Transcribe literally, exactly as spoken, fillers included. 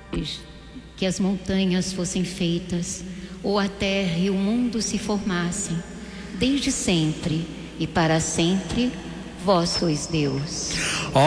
que as montanhas fossem feitas, ou a terra e o mundo se formassem, desde sempre e para sempre, vós sois Deus.